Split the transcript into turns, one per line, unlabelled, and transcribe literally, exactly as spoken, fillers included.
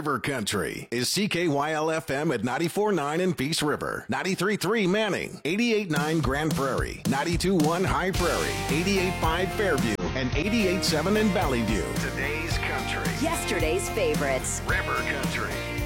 River Country is C K Y L F M at ninety-four point nine in Peace River, ninety-three point three Manning, eighty-eight point nine Grand Prairie, ninety-two point one High Prairie, eighty-eight point five Fairview, and eighty-eight point seven in Valley View. Today's country.
Yesterday's favorites.
River Country.